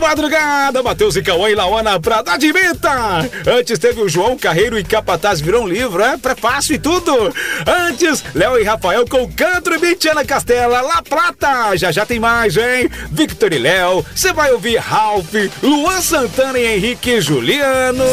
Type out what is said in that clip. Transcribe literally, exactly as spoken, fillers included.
madrugada, Matheus e Cauã e Lauana pra dar de meta. Antes teve o João Carreiro e Capataz virou um livro, é? Prefácio e tudo. Antes, Léo e Rafael com Cantro e Bitiana Castela, La Plata. Já já tem mais, hein? Victor e Léo, você vai ouvir Ralph, Luan Santana e Henrique e Juliano.